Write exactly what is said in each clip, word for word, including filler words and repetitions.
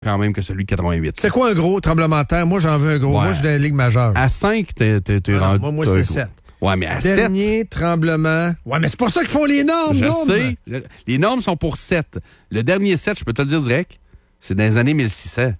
quand même que celui de quatre-vingt-huit. C'est quoi un gros tremblement de terre? Moi, j'en veux un gros. Ouais. Moi, je suis dans la Ligue majeure. À cinq, t'es, t'es, t'es Ah non, rendu... moi, moi c'est sept. Ouais, mais à sept... Dernier tremblement. Ouais, mais c'est pour ça qu'ils font les normes, Je normes. sais. Les normes sont pour sept. Le dernier sept, je peux te le dire direct, c'est dans les années mille six cents.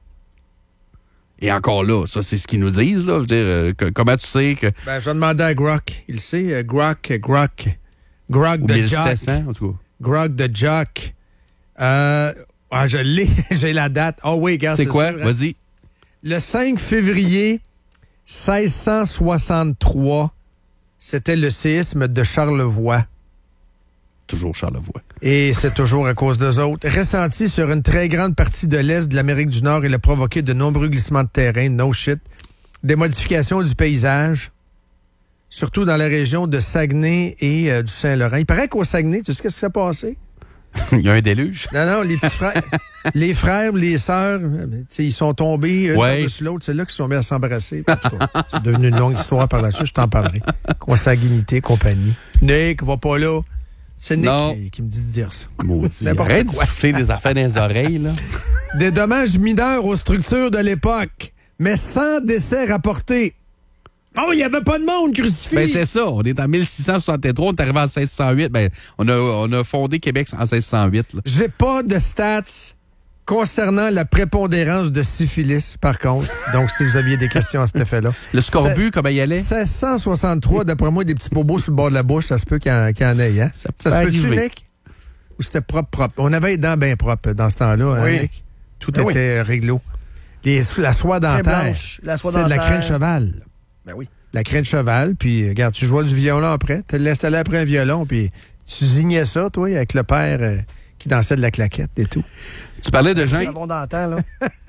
Et encore là, ça, c'est ce qu'ils nous disent, là. Je veux dire, euh, que, comment tu sais que... Ben, je vais demander à Grok. Il sait, euh, Grok, Grok. Grok Ou de mille Jock. sept cents, en tout cas. Grok de Jock. Euh, ah, je l'ai. J'ai la date. Ah oh, oui, regarde, c'est, c'est quoi? sûr, hein? Vas-y. Le cinq février seize cent soixante-trois, c'était le séisme de Charlevoix. Toujours Charlevoix. Et c'est toujours à cause d'eux autres. Ressenti sur une très grande partie de l'Est de l'Amérique du Nord, il a provoqué de nombreux glissements de terrain, no shit, des modifications du paysage, surtout dans la région de Saguenay et euh, du Saint-Laurent. Il paraît qu'au Saguenay, tu sais ce qui s'est passé? Il y a un déluge. Non, non, les petits frères, les frères, les sœurs, ils sont tombés un ouais. par-dessus l'autre. C'est là qu'ils sont mis à s'embrasser. En tout cas, c'est devenu une longue histoire par là-dessus. Je t'en parlerai. Consanguinité, compagnie. Nick, va pas là. C'est Nick qui, qui me dit de dire ça. Maudit. Arrête de souffler des affaires dans les oreilles, là. Des dommages mineurs aux structures de l'époque, mais sans décès rapportés. Oh, il n'y avait pas de monde crucifié! Ben, c'est ça. On est en mille six cent soixante-trois, on est arrivé en seize cent huit. Ben, on a, on a fondé Québec en seize cent huit. Là. J'ai pas de stats concernant la prépondérance de syphilis, par contre. Donc, si vous aviez des questions à cet effet-là. Le scorbut, c'est, comment il allait? seize cent soixante-trois, d'après moi, des petits bobos sur le bord de la bouche, ça se peut qu'il y en, qu'il y en ait, hein? Ça, ça se peut-tu, Nick? Ou c'était propre, propre? On avait les dents bien propres dans ce temps-là, hein, oui. Nick? Tout ben était oui. réglo. Les, la soie dentaire. Blanche, la soie c'était dentaire. de la craie de cheval. Ben oui. La craie de cheval, puis regarde, tu jouais du violon après, tu l'installais après un violon, puis tu zignais ça, toi, avec le père euh, qui dansait de la claquette et tout. Tu parlais de gens... C'est bon d'antan, là.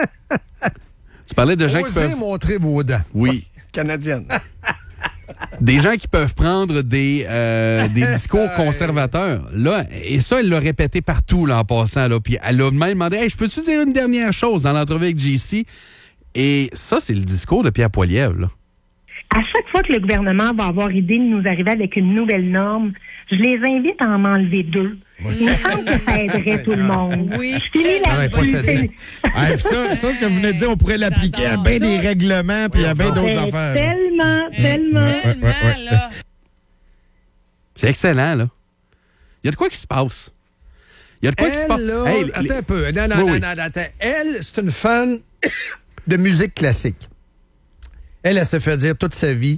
Tu parlais de gens Osez qui peuvent... montrer vos dents. Oui. Canadienne. Des gens qui peuvent prendre des, euh, des discours conservateurs. Là, et ça, elle l'a répété partout, là, en passant, là. Puis elle a même demandé, hey, je peux-tu dire une dernière chose dans l'entrevue avec J C? Et ça, c'est le discours de Pierre Poilievre, là. À chaque fois que le gouvernement va avoir idée de nous arriver avec une nouvelle norme, je les invite à en enlever deux. Il me semble que ça aiderait tout le monde. Oui. Je finis là-dessus. Ah, ça, ça, ce que vous venez de dire, on pourrait l'appliquer à bien des règlements puis à bien d'autres Ben, affaires. Tellement, tellement. Tellement, ouais, ouais, ouais. là. C'est excellent, là. Il y a de quoi qui se passe. Il y a de quoi Elle, qui se passe. là, Hey, attends les... un peu. Non, non, Oui, non, oui. non, attends. Elle, c'est une fan de musique classique. Elle, elle s'est fait dire toute sa vie,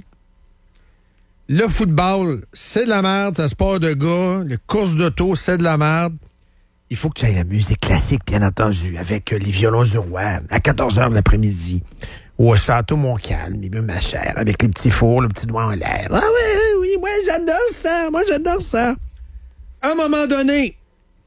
le football, c'est de la merde, c'est un sport de gars, les courses d'auto, c'est de la merde. Il faut que tu ailles à la musique classique, bien entendu, avec euh, les violons du roi, à quatorze heures de l'après-midi, ou au château Montcalm, les ma chère, avec les petits fours, le petit doigt en l'air. Ah oui, oui, moi j'adore ça, moi j'adore ça. À un moment donné,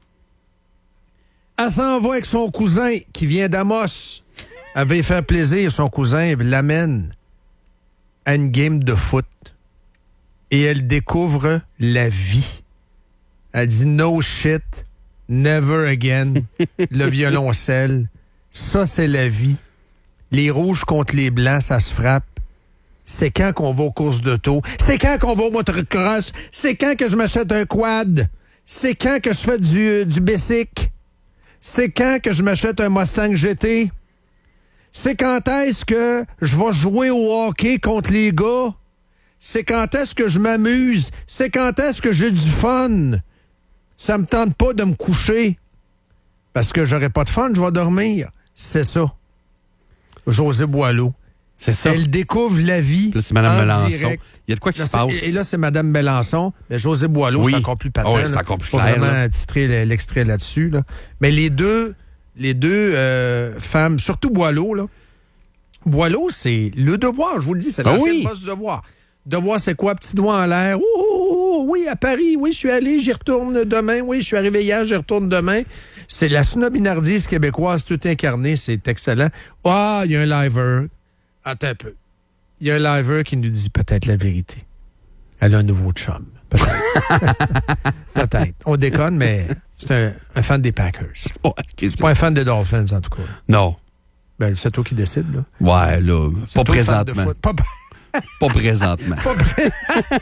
elle s'en va avec son cousin qui vient d'Amos. Elle veut faire plaisir, son cousin l'amène à une game de foot. Et elle découvre la vie. Elle dit « No shit, never again ». Le violoncelle, ça c'est la vie. Les rouges contre les blancs, ça se frappe. C'est quand qu'on va aux courses d'auto. C'est quand qu'on va au motocross. C'est quand que je m'achète un quad. C'est quand que je fais du, du bicycle. C'est quand que je m'achète un Mustang G T. C'est quand est-ce que je vais jouer au hockey contre les gars. C'est quand est-ce que je m'amuse. C'est quand est-ce que j'ai du fun. Ça me tente pas de me coucher. Parce que j'aurai pas de fun, je vais dormir. C'est ça. José Boileau. C'est ça. Elle découvre la vie. Là, c'est Mme en Mélenchon. direct. Il y a de quoi qui Là, se passe. Et là, c'est Mme Mélenchon. Mais José Boileau, Oui. c'est encore plus patent. Oh oui, c'est encore plus Faut clair, vraiment là. titrer l'extrait là-dessus. Là. Mais les deux, les deux euh, femmes, surtout Boileau, là. Boileau, c'est le devoir, je vous le dis, c'est Ah l'ancienne oui. boss du devoir. Devoir, c'est quoi? Petit doigt en l'air. Ouh, ouh, ouh, oui, à Paris, oui, je suis allé, j'y retourne demain. Oui, je suis arrivé hier, j'y retourne demain. C'est la snobinardise québécoise tout incarnée, c'est excellent. Ah, il y a un liver. Attends un peu. Il y a un liver qui nous dit peut-être la vérité. Elle a un nouveau chum. Peut-être. Peut-être. On déconne, mais c'est un, un fan des Packers. Ouais, qu'est-ce C'est pas un fan des Dolphins, en tout cas. Non. Ben, c'est toi qui décides, là. Ouais, là, C'est pas toi le fan de présentement. foot. Pas, Pas présentement. Pas pré-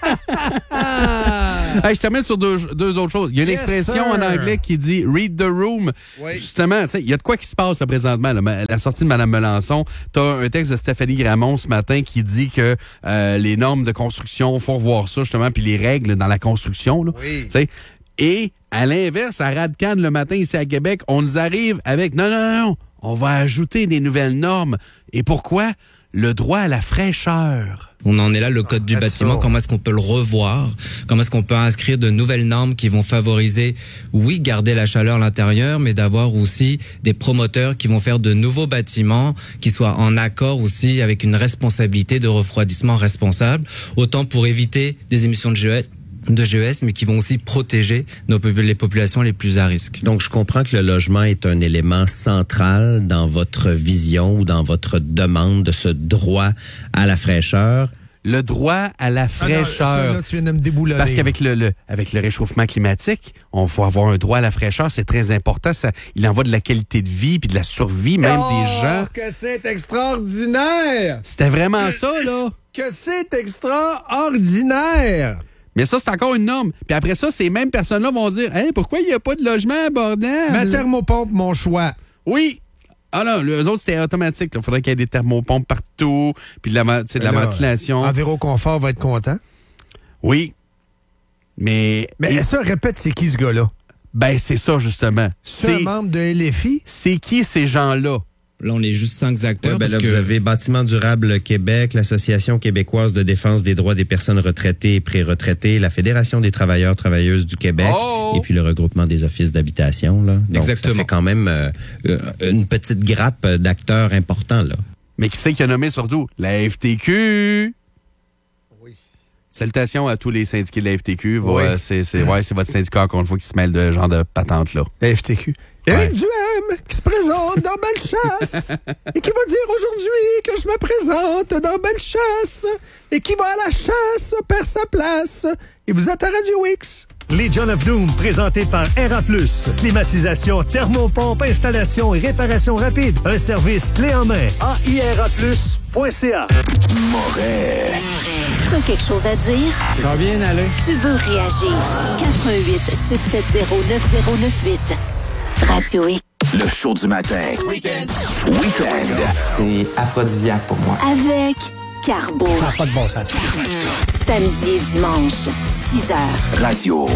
Hey, je termine sur deux, deux autres choses. Il y a une Yes, expression sir. en anglais qui dit « read the room ». Oui. Justement, tu sais, il y a de quoi qui se passe là, présentement. Là. Ma- La sortie de Mme Melançon, tu as un texte de Stéphanie Gramont ce matin qui dit que euh, les normes de construction, il faut revoir ça justement, puis les règles dans la construction. Là, Oui. tu sais. Et à l'inverse, à Radcan le matin ici à Québec, on nous arrive avec « non, non, non, non, on va ajouter des nouvelles normes ». Et pourquoi? Le droit à la fraîcheur. On en est là, le code du Faites bâtiment, ça. comment est-ce qu'on peut le revoir? Comment est-ce qu'on peut inscrire de nouvelles normes qui vont favoriser, oui, garder la chaleur à l'intérieur, mais d'avoir aussi des promoteurs qui vont faire de nouveaux bâtiments qui soient en accord aussi avec une responsabilité de refroidissement responsable, autant pour éviter des émissions de G E S, de G E S, mais qui vont aussi protéger nos, les populations les plus à risque. Donc, je comprends que le logement est un élément central dans votre vision ou dans votre demande de ce droit à la fraîcheur. Le droit à la Ah non, fraîcheur. ça, là, tu viens de me déboulonner. Parce qu'avec le, le, avec le réchauffement climatique, on faut avoir un droit à la fraîcheur, c'est très important. Ça, il en va de la qualité de vie puis de la survie même Oh, des gens. que c'est extraordinaire! C'était vraiment ça, là. Que c'est extraordinaire! Mais ça, c'est encore une norme. Puis après ça, ces mêmes personnes-là vont dire hey, pourquoi il n'y a pas de logement abordable? Ma thermopompe, mon choix. Oui. Ah non, les autres, c'était automatique. Il faudrait qu'il y ait des thermopompes partout, puis de la, tu sais, de la Là, ventilation. Enviro Confort va être content. Oui. Mais. Mais et- ça, répète, c'est qui ce gars-là? ben, c'est ça, justement. C'est un C'est, membre de L F I? c'est qui ces gens-là? Là, on est juste cinq acteurs. Ouais, ben parce là, que... vous avez Bâtiment durable Québec, l'Association québécoise de défense des droits des personnes retraitées et pré-retraitées, la Fédération des travailleurs travailleuses du Québec Oh! et puis le regroupement des offices d'habitation. Là. Donc, Exactement. ça fait quand même euh, euh, une petite grappe d'acteurs importants. Là. Mais qui c'est qui a nommé surtout? La F T Q. Oui. Salutations à tous les syndiqués de la F T Q. Va- Oui. euh, c'est, c'est, ouais, c'est votre syndicat, encore une fois, qui se mêle de genre de patente-là. La F T Q. Éric Duhem, qui se présente dans Bellechasse et qui va dire aujourd'hui que je me présente dans Bellechasse et qui va à la chasse perd sa place. Et vous êtes à Radio X. Legion of Doom, présenté par R A plus. Climatisation, thermopompe, installation et réparation rapide. Un service clé en main. A I R A plus point C A. Moret. T'as quelque chose à dire? Ça va bien aller. Tu veux réagir? quatre un huit six sept zéro neuf zéro neuf huit. Radio X. Le show du matin. Week-end. Week-end. C'est aphrodisiaque pour moi. Avec Carbo. Pas de bon sens. Samedi et dimanche, six heures. Radio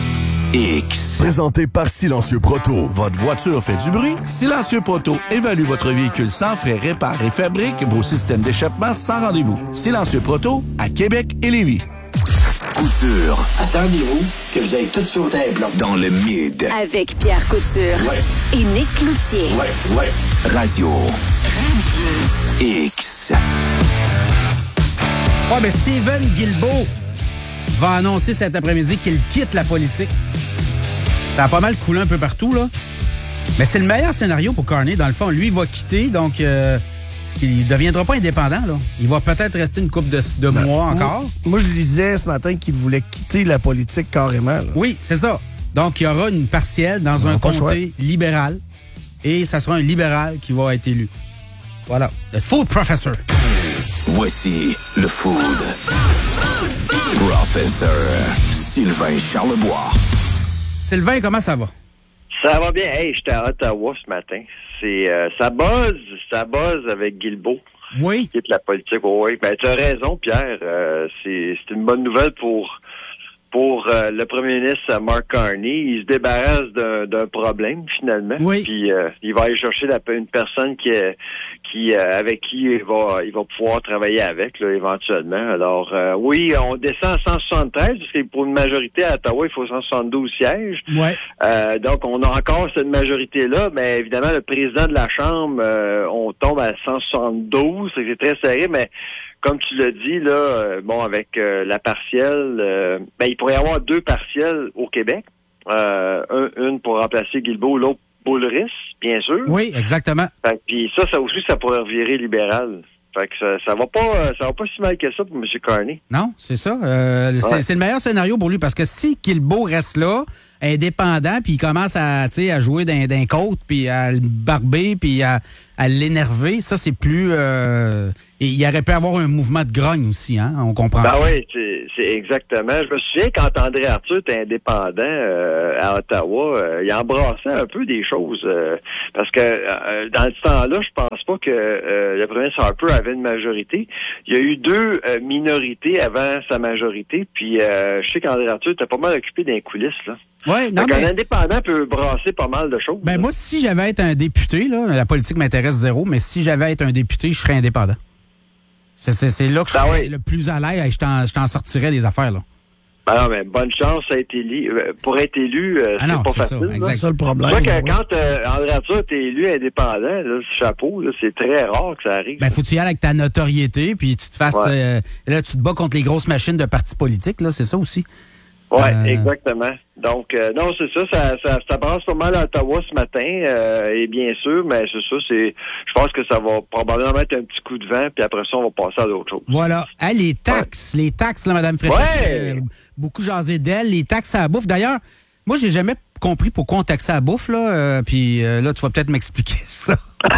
X. Présenté par Silencieux Proto. Votre voiture fait du bruit? Silencieux Proto évalue votre véhicule sans frais, répare et fabrique vos systèmes d'échappement sans rendez-vous. Silencieux Proto à Québec et Lévis. Couture. Attendez-vous que vous ayez tout sauté un plomb. Dans le mid. Avec Pierre Couture. Ouais. Et Nick Cloutier. Ouais, ouais. Radio X. Ouais, ben Stephen Guilbeault va annoncer cet après-midi qu'il quitte la politique. Ça a pas mal coulé un peu partout, là. Mais c'est le meilleur scénario pour Carney. Dans le fond, lui, il va quitter, donc euh, il ne deviendra pas indépendant, là. Il va peut-être rester une couple de, de Ben, mois moi- encore. Moi, je lisais ce matin qu'il voulait quitter la politique carrément. là. Oui, c'est ça. Donc, il y aura une partielle dans On un a pas le comté libéral. Et ça sera un libéral qui va être élu. Voilà. Le Food Professor. Voici le Food Professor Sylvain Charlebois. Sylvain, comment ça va? Ça va bien. Hey, j'étais à Ottawa ce matin. C'est euh, ça buzz, ça buzz avec Guilbeault. Oui. Qui est de la politique. Oh, oui. Ben, tu as raison, Pierre. Euh, c'est c'est une bonne nouvelle pour pour euh, le premier ministre Mark Carney. Il se débarrasse d'un d'un problème finalement. Oui. Puis euh, il va aller chercher la, une personne qui est qui euh, avec qui il va il va pouvoir travailler avec là, éventuellement. Alors euh, oui, on descend à cent soixante-treize parce que pour une majorité à Ottawa, il faut cent soixante-douze sièges. Ouais. Euh, donc on a encore cette majorité-là, mais évidemment le président de la Chambre, euh, on tombe à cent soixante-douze, c'est très serré, mais comme tu l'as dit, là, euh, bon, avec euh, la partielle, euh, ben, il pourrait y avoir deux partielles au Québec. Euh, un, une pour remplacer Guilbeault, l'autre Boulris, bien sûr. Oui, exactement. Fait que, puis ça, ça aussi, ça pourrait revirer libéral. Fait que ça, ça va pas ça va pas si mal que ça pour M. Carney. Non, c'est ça. Euh, c'est, Ouais. c'est le meilleur scénario pour lui parce que si Guilbeault reste là, indépendant, puis il commence à, tu sais, à jouer d'un, d'un côte, puis à le barber, puis à, à l'énerver, ça, c'est plus... Euh, et il aurait pu avoir un mouvement de grogne aussi, hein? On comprend ben ça. oui, c'est, c'est exactement. Je me souviens quand André Arthur était indépendant euh, à Ottawa, euh, il embrassait un peu des choses. Euh, parce que euh, dans ce temps-là, je pense pas que euh, le premier ministre Harper avait une majorité. Il y a eu deux euh, minorités avant sa majorité, puis euh, je sais qu'André Arthur était pas mal occupé d'un coulisses, là. Ouais, non, Donc, mais... un indépendant peut brasser pas mal de choses. Ben, moi, si j'avais à être un député, là, la politique m'intéresse zéro, mais si j'avais à être un député, je serais indépendant. C'est, c'est, c'est là que je ben serais oui. le plus à l'aise et je t'en, je t'en sortirais des affaires, là. Ben non, mais bonne chance à être élu. Pour être élu, euh, Ah c'est non, pas c'est facile. ça, exact. C'est ça le problème. C'est vrai que ouais. quand euh, André Arthur est élu indépendant, là, ce chapeau, là, c'est très rare que ça arrive. Ben, faut que tu y ailles avec ta notoriété, puis tu te fasses... Ouais. Euh, là, tu te bats contre les grosses machines de partis politiques, là, c'est ça aussi. Oui, Euh, exactement. Donc, euh, non, c'est ça, ça, ça, ça brasse pas mal à Ottawa ce matin, euh, et bien sûr, mais c'est ça, c'est, je pense que ça va probablement mettre un petit coup de vent, puis après ça, on va passer à d'autres choses. Voilà. Hey, les taxes, ouais. les taxes, là, Mme Fréchette, Ouais. euh, beaucoup jasé d'elle, les taxes à la bouffe. D'ailleurs, moi, j'ai jamais compris pourquoi on taxait à la bouffe, là, euh, puis euh, là, tu vas peut-être m'expliquer ça.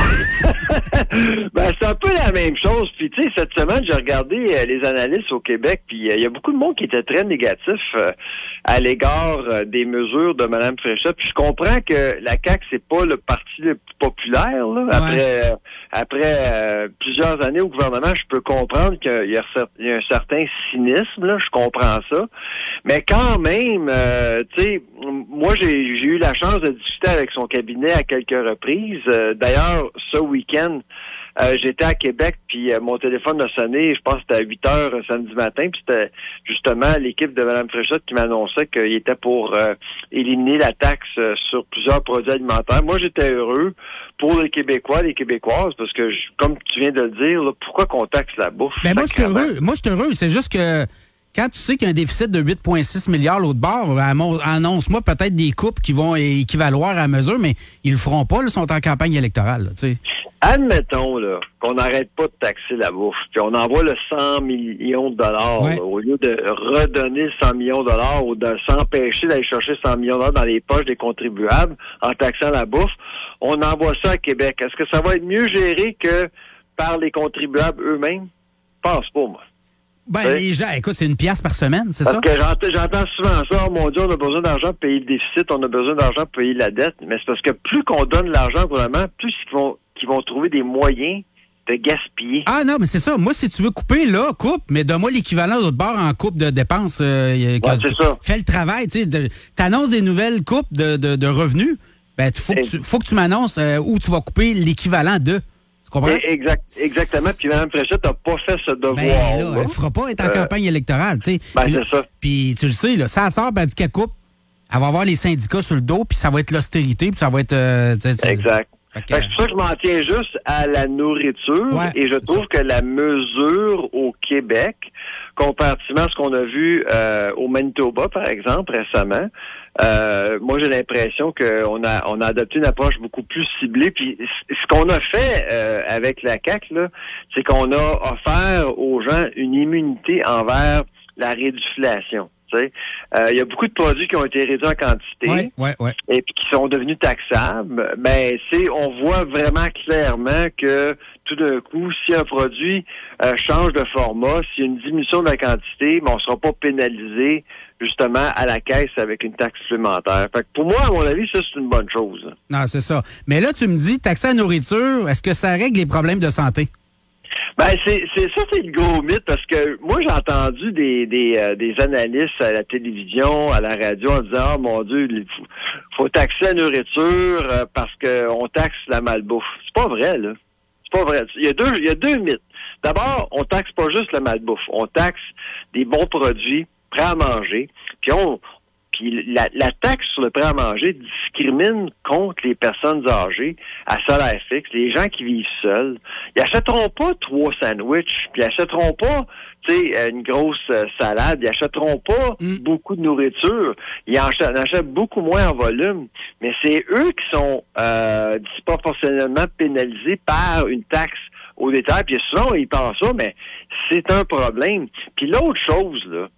Ben, c'est un peu la même chose. Puis, tu sais, cette semaine, j'ai regardé euh, les analystes au Québec, puis il euh, y a beaucoup de monde qui était très négatif euh, à l'égard euh, des mesures de Mme Fréchette. Puis, je comprends que la C A Q, c'est pas le parti le plus populaire, là. Ouais. Après, euh, après euh, plusieurs années au gouvernement, je peux comprendre qu'il y a, il y a un certain cynisme, là. Je comprends ça. Mais quand même, euh, tu sais, moi, j'ai, j'ai eu la chance de discuter avec son cabinet à quelques reprises. Euh, d'ailleurs, ce week-end, euh, j'étais à Québec, puis euh, mon téléphone a sonné, je pense que c'était à huit heures euh, samedi matin, puis c'était justement l'équipe de Mme Fréchette qui m'annonçait qu'il était pour euh, éliminer la taxe euh, sur plusieurs produits alimentaires. Moi, j'étais heureux pour les Québécois, les Québécoises, parce que, je, comme tu viens de le dire, là, pourquoi qu'on taxe la bouffe? Ben, moi, je suis heureux. Moi, je suis heureux. C'est juste que quand tu sais qu'il y a un déficit de huit virgule six milliards l'autre bord, annonce-moi peut-être des coupes qui vont équivaloir à mesure, mais ils le feront pas, ils sont en campagne électorale. Là, tu sais. Admettons là, qu'on n'arrête pas de taxer la bouffe, puis on envoie le cent millions de dollars, ouais. là, au lieu de redonner cent millions de dollars ou de s'empêcher d'aller chercher cent millions de dollars dans les poches des contribuables en taxant la bouffe, on envoie ça à Québec. Est-ce que ça va être mieux géré que par les contribuables eux-mêmes? Je pense pas, moi. Ben, oui. Les gens, écoute, c'est une pièce par semaine, c'est Parce ça? Parce que j'entends, j'entends souvent ça, oh mon Dieu, on a besoin d'argent pour payer le déficit, on a besoin d'argent pour payer la dette. Mais c'est parce que plus qu'on donne l'argent au gouvernement, plus ils vont, qu'ils vont trouver des moyens de gaspiller. Ah non, mais c'est ça. Moi, si tu veux couper, là, coupe, mais donne-moi l'équivalent de l'autre bord en coupe de dépenses. Euh, ouais, c'est ça. Fais le travail, tu sais. T'annonces des nouvelles coupes de, de, de revenus, ben, faut que tu, faut que tu m'annonces euh, où tu vas couper l'équivalent de... Exact, exactement. Puis Mme Fréchette n'a pas fait ce devoir. Ben là, elle ne fera pas être en euh, campagne électorale. Tu sais. Ben, puis, c'est ça. Puis tu le sais, là, ça sort, ben, elle dit qu'elle coupe. Elle va avoir les syndicats sur le dos, puis ça va être l'austérité, puis ça va être... Euh, exact. Okay. C'est pour ça que je m'en tiens juste à la nourriture. Ouais, et je trouve ça. que la mesure au Québec, comparativement à ce qu'on a vu euh, au Manitoba, par exemple, récemment, Euh, moi, j'ai l'impression qu'on a on a adopté une approche beaucoup plus ciblée. Puis, ce qu'on a fait euh, avec la C A Q, là, c'est qu'on a offert aux gens une immunité envers la réduflation. Il euh, y a beaucoup de produits qui ont été réduits en quantité ouais, ouais, ouais. et puis qui sont devenus taxables. Ben, c'est on voit vraiment clairement que tout d'un coup, si un produit euh, change de format, s'il y a une diminution de la quantité, ben, on ne sera pas pénalisé justement à la caisse avec une taxe supplémentaire. Fait que pour moi, à mon avis, ça, c'est une bonne chose. Non, c'est ça. Mais là, tu me dis, taxer la nourriture, est-ce que ça règle les problèmes de santé? Ben, c'est, c'est ça, c'est le gros mythe, parce que moi, j'ai entendu des, des, euh, des analystes à la télévision, à la radio, en disant, oh mon Dieu, il faut, faut taxer la nourriture euh, parce qu'on taxe la malbouffe. C'est pas vrai, là. C'est pas vrai. Il y a deux, il y a deux mythes. D'abord, on taxe pas juste la malbouffe. On taxe des bons produits prêts à manger, puis on, puis la, la taxe sur le prêt à manger discrimine contre les personnes âgées à salaire fixe, les gens qui vivent seuls. Ils achèteront pas trois sandwichs, puis ils achèteront pas, tu sais, une grosse euh, salade. Ils achèteront pas mm. beaucoup de nourriture. Ils en achètent, en achètent beaucoup moins en volume. Mais c'est eux qui sont euh, disproportionnellement pénalisés par une taxe au détail. Puis souvent, ils pensent ça, mais c'est un problème. Puis l'autre chose, là,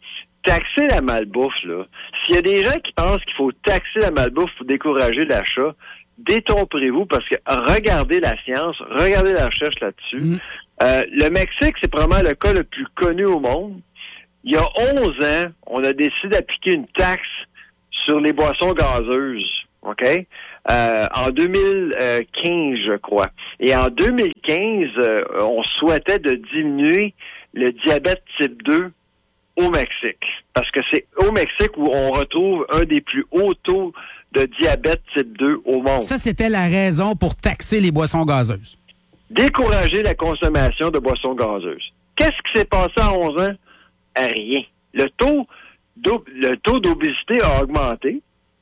taxer la malbouffe, là, s'il y a des gens qui pensent qu'il faut taxer la malbouffe pour décourager l'achat, détrompez-vous parce que regardez la science, regardez la recherche là-dessus. Mmh. Euh, le Mexique, c'est probablement le cas le plus connu au monde. Il y a onze ans, on a décidé d'appliquer une taxe sur les boissons gazeuses, OK? Euh, en deux mille quinze, je crois. Et en deux mille quinze, euh, on souhaitait de diminuer le diabète type deux au Mexique. Parce que c'est au Mexique où on retrouve un des plus hauts taux de diabète type deux au monde. Ça, c'était la raison pour taxer les boissons gazeuses. Décourager la consommation de boissons gazeuses. Qu'est-ce qui s'est passé en onze ans? Rien. Le taux, le taux d'obésité a augmenté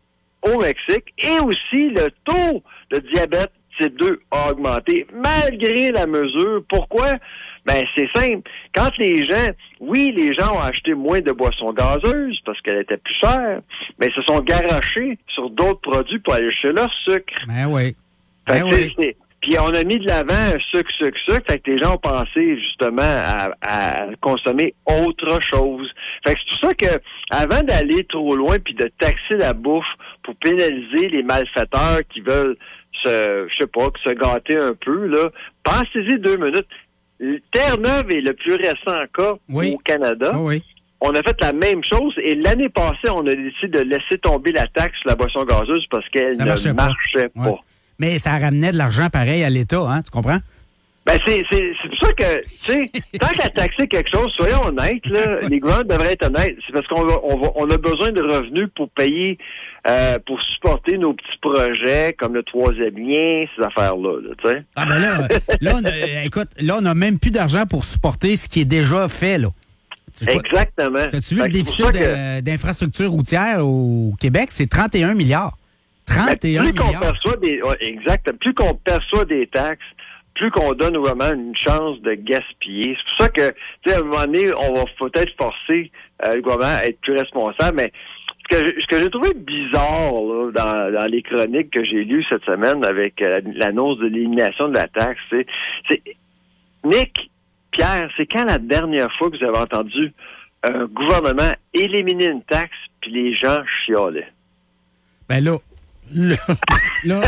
au Mexique et aussi le taux de diabète type deux a augmenté malgré la mesure. Pourquoi? Ben, c'est simple. Quand les gens, oui, les gens ont acheté moins de boissons gazeuses parce qu'elles étaient plus chères, mais se sont garochés sur d'autres produits pour aller chercher leur sucre. Ben oui. Fait Ben que oui. c'est, puis on a mis de l'avant un sucre, sucre, sucre. Fait que les gens ont pensé justement à, à consommer autre chose. Fait que c'est pour ça que avant d'aller trop loin puis de taxer la bouffe pour pénaliser les malfaiteurs qui veulent se, je sais pas, se gâter un peu, là, pensez-y deux minutes. Terre-Neuve est le plus récent cas oui. au Canada. Oh oui. On a fait la même chose et l'année passée, on a décidé de laisser tomber la taxe sur la boisson gazeuse parce qu'elle Ça ne marchait marchait pas. pas. Ouais. Mais ça ramenait de l'argent pareil à l'État, hein, tu comprends? Ben, c'est, c'est, c'est pour ça que, tu sais, tant qu'à taxer quelque chose, soyons honnêtes, là, les gouvernements devraient être honnêtes. C'est parce qu'on va, on va, on a besoin de revenus pour payer, euh, pour supporter nos petits projets, comme le troisième lien, ces affaires-là, là, tu sais. Ah, ben là, là, on a, écoute, là, on n'a même plus d'argent pour supporter ce qui est déjà fait, là. Exactement. As-tu vu Fait le que c'est déficit pour ça de- que- d'infrastructures routières au Québec? C'est trente et un milliards. trente et un Ben, plus qu'on milliards. perçoit des, ouais, exact. Plus qu'on perçoit des taxes, plus qu'on donne vraiment une chance de gaspiller. C'est pour ça que, tu sais, à un moment donné, on va peut-être forcer euh, le gouvernement à être plus responsable, mais ce que, j'ai- ce que j'ai trouvé bizarre là, dans, dans les chroniques que j'ai lues cette semaine avec euh, l'annonce de l'élimination de la taxe, c'est, c'est Nick, Pierre, c'est quand la dernière fois que vous avez entendu un gouvernement éliminer une taxe puis les gens chialaient? Ben là, là, là,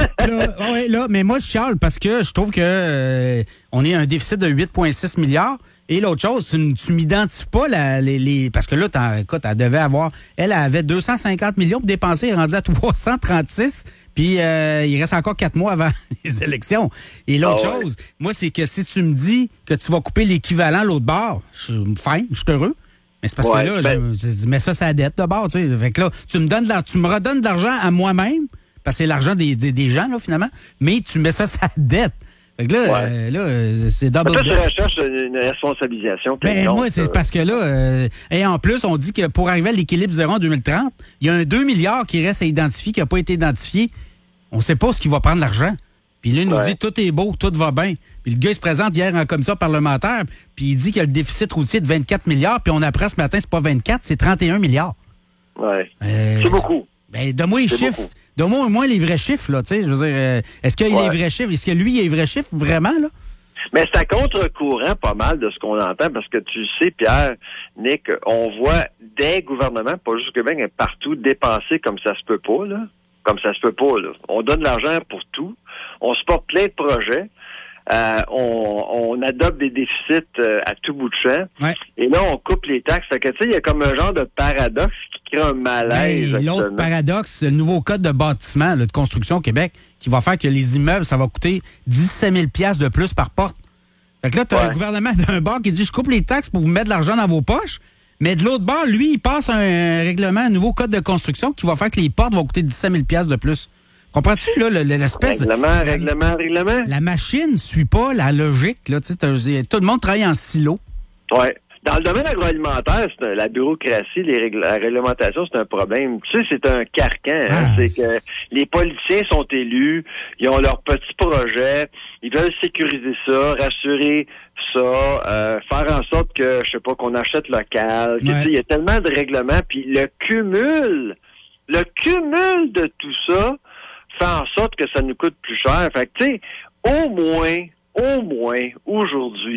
là, ouais, là, mais moi, je chiale parce que je trouve que euh, on est à un déficit de huit virgule six milliards. Et l'autre chose, tu, tu m'identifies pas la, les, les... Parce que là, t'en- écoute, elle devait avoir... Elle, elle avait deux cent cinquante millions pour dépenser, elle est rendue à trois cent trente-six, puis euh, il reste encore quatre mois avant les élections. Et l'autre Ah ouais. chose, moi, c'est que si tu me dis que tu vas couper l'équivalent à l'autre bord, je suis fine, je suis heureux. Mais c'est parce Ouais, que là, ben- je, je mets ça sur la dette de bord, tu sais. Fait que là, tu me donnes de l'ar- tu me redonnes de l'argent à moi-même, parce que c'est l'argent des, des, des gens, là, finalement, mais tu mets ça sur la dette. Fait que là, Ouais. euh, là euh, c'est double Toi, tu dip. recherches une responsabilisation. Ben, quelconque, moi, c'est euh. parce que là, euh, et en plus, on dit que pour arriver à l'équilibre zéro en deux mille trente, il y a un deux milliards qui reste à identifier, qui n'a pas été identifié. On ne sait pas ce qui va prendre l'argent. Puis là, il nous Ouais. dit tout est beau, tout va bien. Puis le gars, il se présente hier en commission parlementaire, puis il dit qu'il y a le déficit routier de vingt-quatre milliards, puis on apprend ce matin, c'est pas vingt-quatre, c'est trente et un milliards. Ouais. Euh, C'est beaucoup. Ben, donne-moi les C'est chiffres. beaucoup. Donne-moi au moins les vrais chiffres, là, tu sais. Je veux dire, euh, est-ce qu'il y a Ouais. les vrais chiffres? Est-ce que lui, il y a les vrais chiffres, vraiment, là? Mais c'est à contre-courant pas mal de ce qu'on entend parce que tu sais, Pierre, Nick, on voit des gouvernements, pas juste au Québec, mais partout, dépenser comme ça se peut pas, là. Comme ça se peut pas, là. On donne de l'argent pour tout. On supporte plein de projets. Euh, on, on adopte des déficits euh, à tout bout de champ. Ouais. Et là, on coupe les taxes. Fait que, tu sais, il y a comme un genre de paradoxe qui crée un malaise. Ben, l'autre actuellement. paradoxe, c'est le nouveau code de bâtiment, là, de construction au Québec, qui va faire que les immeubles, ça va coûter dix-sept mille dollars de plus par porte. Fait que là, tu as Ouais. le gouvernement d'un bord qui dit, je coupe les taxes pour vous mettre de l'argent dans vos poches. Mais de l'autre bord, lui, il passe un règlement, un nouveau code de construction qui va faire que les portes vont coûter dix-sept mille dollars de plus. Comprends-tu, là, le- le- l'espèce de... Règlement, règlement, règlement. La machine ne suit pas la logique, là. Tu sais, t'as- tout le monde travaille en silo. Ouais. Dans le domaine agroalimentaire, c'est un- la bureaucratie, les règles- la réglementation, c'est un problème. Tu sais, c'est un carcan. Hein? Ah, c'est que les politiciens sont élus, ils ont leurs petits projets, ils veulent sécuriser ça, rassurer ça, euh, faire en sorte que, je sais pas, qu'on achète local. que, Ouais. tu sais, il y a tellement de règlements, puis le cumul, le cumul de tout ça fait en sorte que ça nous coûte plus cher. Fait que, tu sais, au moins, au moins, aujourd'hui,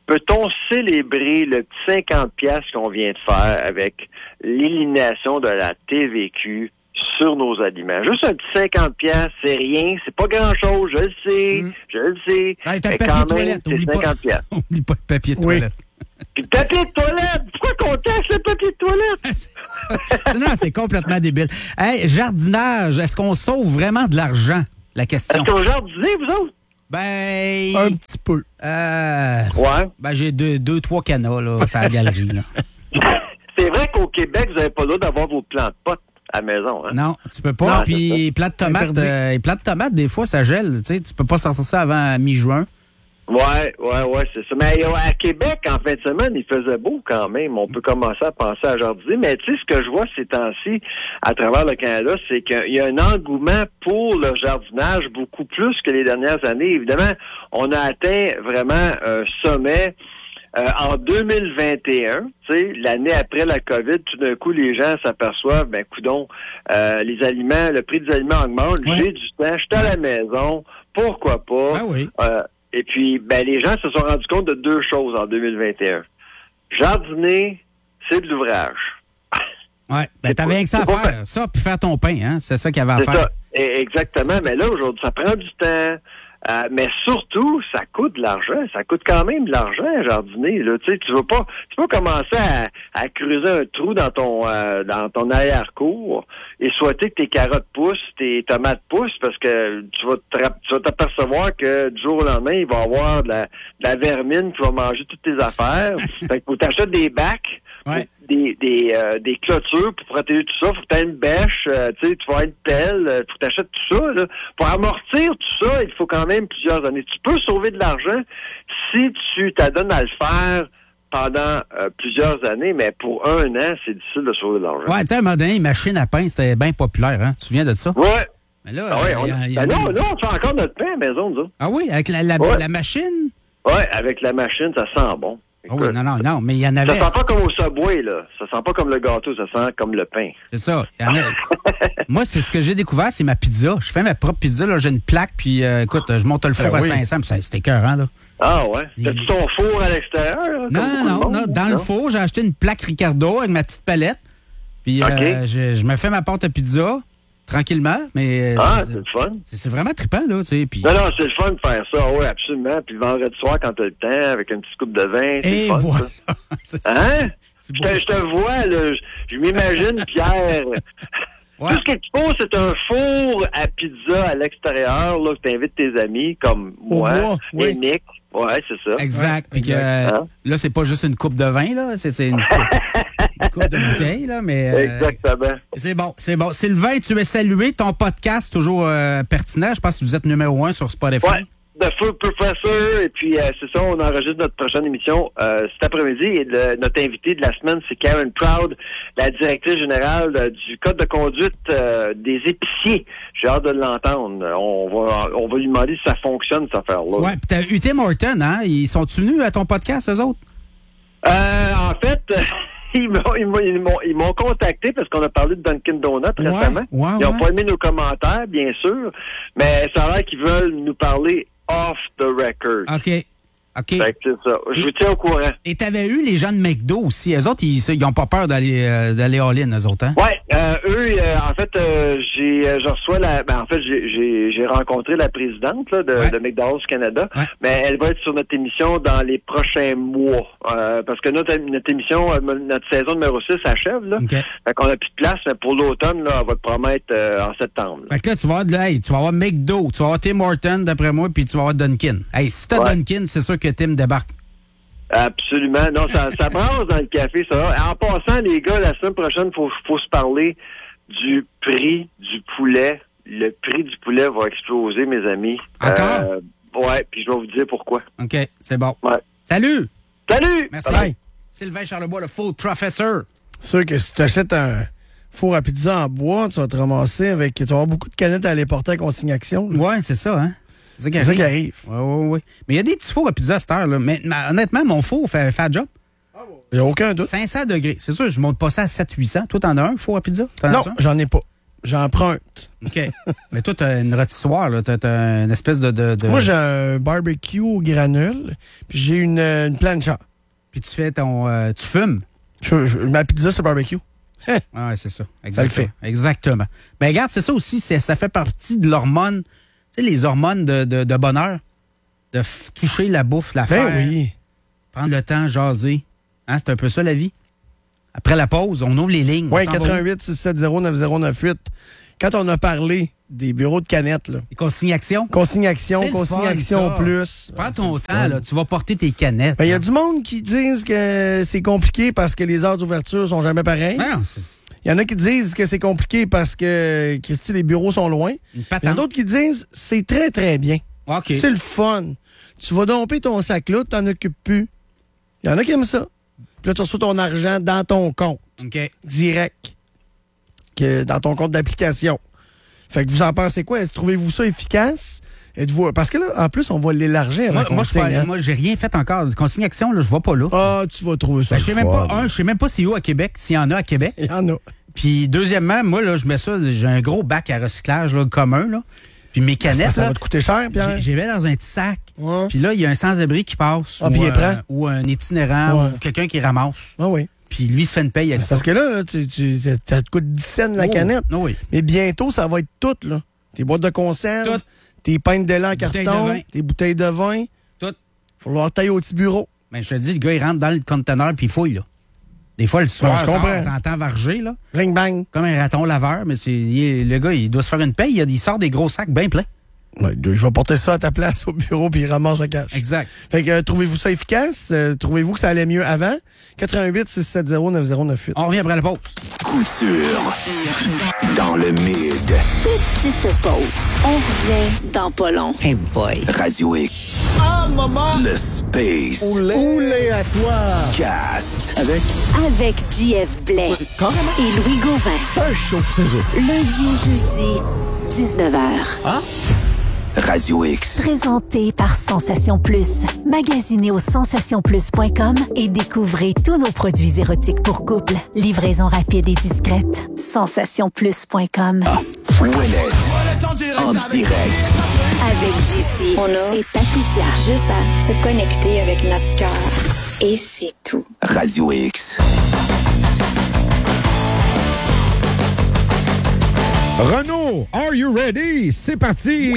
peut-on célébrer le petit cinquante piastres qu'on vient de faire avec l'élimination de la T V Q sur nos aliments? Juste un petit cinquante piastres, c'est rien, c'est pas grand-chose, je le sais, mmh. je le sais. Hey, t'as mais le papier quand de même, toilette, c'est oublie cinquante piastres. pas, oublie pas le papier de Oui. toilette. Puis le papier de toilette, pourquoi qu'on taxe le papier de toilette? Non, c'est complètement débile. Hey, jardinage, est-ce qu'on sauve vraiment de l'argent? La question. Est-ce qu'on jardinez, vous autres? Ben... Un petit peu. Euh, ouais. Ben, j'ai deux, deux trois canas, là, sur la galerie, là. C'est vrai qu'au Québec, vous n'avez pas le droit d'avoir vos plants de potes à la maison, hein? Non, tu peux pas. Non, Puis, plants de tomates, euh, les plants de tomates, des fois, ça gèle. Tu sais, tu peux pas sortir ça avant mi-juin. Ouais, ouais, ouais, c'est ça. Mais euh, à Québec, en fin de semaine, il faisait beau quand même. On peut commencer à penser à jardiner. Mais tu sais, ce que je vois ces temps-ci, à travers le Canada, c'est qu'il y a un engouement pour le jardinage beaucoup plus que les dernières années. Évidemment, on a atteint vraiment un sommet euh, en deux mille vingt et un. Tu sais, l'année après la COVID, tout d'un coup, les gens s'aperçoivent, ben, coudonc, euh, les aliments, le prix des aliments augmente. Ouais. J'ai du temps, je suis à la maison. Pourquoi pas? Ah oui. Euh, Et puis, ben, les gens se sont rendus compte de deux choses en deux mille vingt et un. Jardiner, c'est de l'ouvrage. Ouais, ben, t'avais rien que ça à faire. Fait... Ça, puis faire ton pain, hein. C'est ça qu'il y avait à c'est faire. Ça. Et exactement. Mais là, aujourd'hui, ça prend du temps. Euh, mais surtout, ça coûte de l'argent. Ça coûte quand même de l'argent à jardiner. Là. Tu sais, tu vas pas, tu vas commencer à, à creuser un trou dans ton euh, dans ton arrière-cour et souhaiter que tes carottes poussent, tes tomates poussent, parce que tu vas te, tu vas t'apercevoir que du jour au lendemain, il va y avoir de la, de la vermine qui va manger toutes tes affaires. Fait que faut t'acheter des bacs. Ouais. Des, des, euh, des clôtures pour protéger tout ça. Faut que tu aies une bêche, euh, tu sais, tu vas avoir une pelle, euh, faut que tu achètes tout ça. Là. Pour amortir tout ça, il faut quand même plusieurs années. Tu peux sauver de l'argent si tu t'adonnes à le faire pendant euh, plusieurs années, mais pour un an, c'est difficile de sauver de l'argent. Ouais, tu sais, à un moment donné, une machine à pain, c'était bien populaire, hein? Tu te souviens de ça? Ouais. Mais là, ah ouais, euh, on, y a, y a ben des... non, là, on fait encore notre pain à la maison, nous autres. Ah oui, avec la, la, ouais. la machine? Ouais, avec la machine, ça sent bon. Ah oui, non, non, non, mais il y en avait... Ça sent pas comme au Subway, là. Ça sent pas comme le gâteau, ça sent comme le pain. C'est ça. Y en a... Moi, c'est ce que j'ai découvert, c'est ma pizza. Je fais ma propre pizza, là. J'ai une plaque, puis euh, écoute, je monte le four ah, à oui. cinq cents, puis c'était écœurant, là. Ah ouais? T'as-tu ton four à l'extérieur? Non, non, non, non. Dans non? le four, j'ai acheté une plaque Ricardo avec ma petite palette. Puis okay. euh, je, je me fais ma pâte à pizza. Tranquillement, mais... Ah, c'est le fun. C'est, c'est vraiment trippant, là, tu sais. Puis... Non, non, c'est le fun de faire ça, oui, absolument. Puis le vendredi soir, quand t'as le temps, avec une petite coupe de vin, c'est Et le fun, voilà. ça. Hein? Je te, je te vois, là, je, je m'imagine, Pierre... Ouais. Tout ce qu'il te faut, c'est un four à pizza à l'extérieur, là, que t'invites tes amis, comme Au moi bois, et oui. Nick. Ouais, c'est ça. Exact. Ouais, exact. Euh, hein? Là, c'est pas juste une coupe de vin, là. C'est, c'est une, une coupe de bouteille, là. Mais, euh, exactement. C'est bon, c'est bon. Sylvain, tu es salué. Ton podcast, toujours euh, pertinent. Je pense que vous êtes numéro un sur Spotify. Ouais. The Food Professor, et puis euh, c'est ça, on enregistre notre prochaine émission euh, cet après-midi, et le, notre invité de la semaine, c'est Karen Proud, la directrice générale euh, du Code de conduite euh, des épiciers. J'ai hâte de l'entendre. On va on va lui demander si ça fonctionne, cette affaire-là. Ouais, puis t'as eu Tim Horton, hein? Ils sont-tu venus à ton podcast, eux autres? Euh, en fait... Ils m'ont, ils, m'ont, ils, m'ont, ils m'ont contacté parce qu'on a parlé de Dunkin' Donuts ouais, récemment. Ouais, ils n'ont ouais. pas aimé nos commentaires, bien sûr, mais ça a l'air qu'ils veulent nous parler off the record. OK. OK. Fait que c'est ça. Je vous tiens au courant. Et t'avais eu les gens de McDo aussi. Eux autres, ils, ils ont pas peur d'aller, euh, d'aller all-in, eux autres, hein? Ouais, euh, eux, euh, en fait, euh, j'ai, euh, je reçois la, ben, en fait, j'ai, j'ai, j'ai rencontré la présidente là, de, ouais. de McDonald's Canada, ouais. mais elle va être sur notre émission dans les prochains mois, euh, parce que notre, notre émission, euh, notre saison numéro six s'achève, là. Okay. Fait qu'on a plus de place, mais pour l'automne, là, elle va te promettre euh, en septembre. Là. Fait que là, tu vas avoir, là, hey, tu vas avoir McDo, tu vas avoir Tim Horton, d'après moi, puis tu vas avoir Dunkin'. Hey, si t'as ouais. Dunkin', c'est sûr que Tim débarque. Absolument. Non, ça, ça brasse dans le café, ça. En passant, les gars, la semaine prochaine, faut, faut se parler du prix du poulet. Le prix du poulet va exploser, mes amis. Encore? Euh, ouais, puis je vais vous dire pourquoi. OK, c'est bon. Ouais. Salut! Salut! Merci. Bye. Sylvain Charlebois, le Food Professor. C'est sûr que si tu achètes un four à pizza en bois, tu vas te ramasser avec... Tu vas avoir beaucoup de canettes à aller porter à consignation. Là. Ouais, c'est ça, hein? C'est ça qui c'est arrive. Ça qui arrive. Oui, oui, oui. Mais il y a des petits fours à pizza à cette heure, là. Mais, mais honnêtement, mon four fait, fait un job. Il n'y a aucun doute. cinq cents degrés. C'est sûr, je monte pas ça à sept cents huit cents. Toi, t'en as un, four à pizza? T'en non, as un? j'en ai pas. j'emprunte. OK. Mais toi, t'as une rôtissoire, là. T'as, t'as une espèce de, de, de... Moi, j'ai un barbecue au granule, puis j'ai une, une plancha. Puis tu fais ton... Euh, tu fumes? Je, je, ma pizza, c'est barbecue. Ah ouais, c'est ça. Exactement. Ça le fait. Exactement. Ben regarde, c'est ça aussi, c'est, ça fait partie de l'hormone, tu sais, les hormones de, de, de bonheur, de f- toucher la bouffe, la faire. Ben oui. Prendre le temps, jaser. Hein, c'est un peu ça, la vie. Après la pause, on ouvre les lignes. Oui, quatre un huit, six sept zéro, neuf zéro neuf huit. Quand on a parlé des bureaux de canettes, là. Les consignations. Consignation, C'est le consignation fun, ça. plus. Prends ton temps, là. Tu vas porter tes canettes. Il y a du monde qui disent que c'est compliqué parce que les heures d'ouverture sont jamais pareilles. Non, il y en a qui disent que c'est compliqué parce que, Christy, les bureaux sont loin. Il y en a d'autres qui disent c'est très, très bien. Okay. C'est le fun. Tu vas domper ton sac là, tu t'en occupes plus. Il y en a qui aiment ça. Puis là, tu reçois ton argent dans ton compte. OK. Direct. Que dans ton compte d'application. Fait que vous en pensez quoi? Est-ce, trouvez-vous ça efficace? Êtes-vous... Parce que là, en plus, on va l'élargir. Moi, la moi, je consigne, pas, hein? moi, j'ai rien fait encore. De consignation, là, je vais pas là. Ah, tu vas trouver ça. Ben, je sais même pas, un, je sais même pas c'est où à Québec, s'il y en a à Québec. Il y en a. Puis, deuxièmement, moi, là, je mets ça, j'ai un gros bac à recyclage, là, commun, là. Puis mes canettes, ça là, va te coûter cher, Pierre. j'ai, j'ai mis dans un petit sac. Ouais. Puis là, il y a un sans-abri qui passe. Ah, ou, puis il un, prend. ou un itinérant, Ouais. ou quelqu'un qui ramasse. Ah oui. Puis lui, il se fait une paye avec ça. Parce que là, là tu, tu, ça te coûte dix cents la Oh, canette. oh oui. Mais bientôt, ça va être tout, là. Tes boîtes de conserve, Tout. tes pintes de lait en Bouteilles carton, de vin. tes bouteilles de vin. Tout. Il va falloir tailler au petit bureau. Ben, je te dis, le gars, il rentre dans le conteneur puis il fouille, là. Des fois, le soir, Ouais, je comprends. tard, t'entends varger, là. Bling bang. Comme un raton laveur, mais c'est, il- le gars, il doit se faire une paye. Il, il sort des gros sacs bien pleins. Ouais, je vais porter ça à ta place au bureau puis il ramasse le cash. Exact. Fait que euh, trouvez-vous ça efficace? Euh, trouvez-vous que ça allait mieux avant? quatre un huit, six sept zéro, neuf zéro neuf huit. On revient après la pause. Couture. Dans le mid. Petite pause. On revient dans pas long. Hey boy. Radio X. Ah, maman! Le Space. Oulé à toi! Cast. Avec Avec J F Blais carrément et Louis Gauvin. un show, c'est ça. Lundi au jeudi, dix-neuf heures. Ah? Radio X. Présenté par Sensation Plus. Magasinez au sensation plus point com et découvrez tous nos produits érotiques pour couple. Livraison rapide et discrète. sensation plus point com. Ouellette. En direct. Avec J C On a et Patricia. juste à se connecter avec notre cœur. Et c'est tout. Radio X. Renaud, are you ready? C'est parti!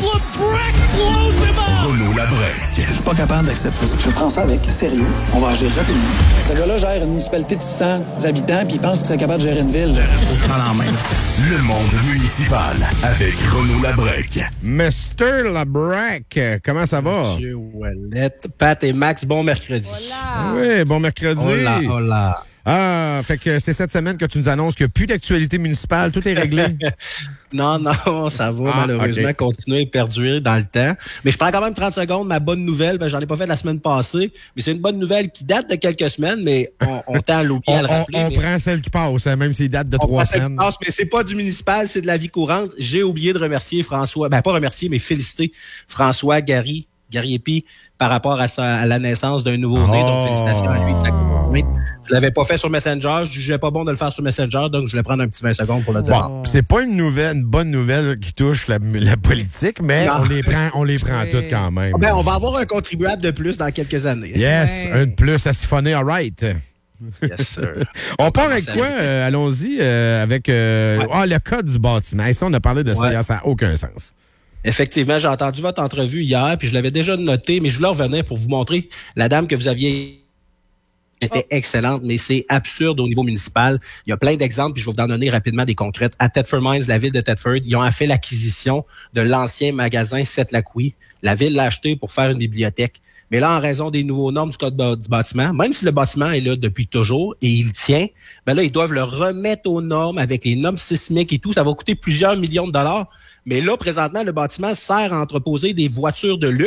Renaud Labrec. Je suis pas capable d'accepter ça. Je prends ça avec sérieux. On va agir rapidement. Ce gars-là gère une municipalité de six cents habitants puis il pense qu'il serait capable de gérer une ville. Faut se prendre en main. Le monde municipal avec Renaud Labrec. mister Labrec, comment ça va? Monsieur Ouellette, Pat et Max, bon mercredi. Oui, bon mercredi. Hola, hola. Ah, fait que c'est cette semaine que tu nous annonces qu'il n'y a plus d'actualité municipale, tout est réglé. Non, non, ça va Ah, malheureusement okay. continuer et perdurer dans le temps. Mais je prends quand même trente secondes, ma bonne nouvelle, ben, j'en ai pas fait la semaine passée, mais c'est une bonne nouvelle qui date de quelques semaines, mais on, on tend à l'oublier on à le on, rappeler. on mais- prend celle qui passe, hein, même s'il date de On trois prend celle qui semaines. passe, mais c'est pas du municipal, c'est de la vie courante. J'ai oublié de remercier François, ben pas remercier, mais féliciter François Gary, Gary Epi, par rapport à, sa, à la naissance d'un nouveau-né. Oh. Donc, félicitations à lui et sa conjointe. Je l'avais pas fait sur Messenger. Je jugeais pas bon de le faire sur Messenger, donc je voulais prendre un petit vingt secondes pour le dire. Bon, c'est pas une nouvelle, une bonne nouvelle qui touche la, la politique, mais Non. on les prend, on les prend toutes quand même. Ben, on va avoir un contribuable de plus dans quelques années. Yes, un de plus à siphonner, all right. Yes, sir. On part avec Salut. quoi? Euh, allons-y euh, avec euh, Ouais. ah, le code du bâtiment. Et ça, on a parlé de ça Ouais. hier, ça n'a aucun sens. Effectivement, j'ai entendu votre entrevue hier, puis je l'avais déjà noté, mais je voulais revenir pour vous montrer la dame que vous aviez était excellente, mais c'est absurde au niveau municipal. Il y a plein d'exemples, puis je vais vous en donner rapidement des concrètes. À Thetford Mines, la ville de Thetford, ils ont fait l'acquisition de l'ancien magasin Sept-Lacouille. La ville l'a acheté pour faire une bibliothèque. Mais là, en raison des nouveaux normes du code du bâtiment, même si le bâtiment est là depuis toujours et il tient, ben là, ils doivent le remettre aux normes avec les normes sismiques et tout. Ça va coûter plusieurs millions de dollars. Mais là, présentement, le bâtiment sert à entreposer des voitures de luxe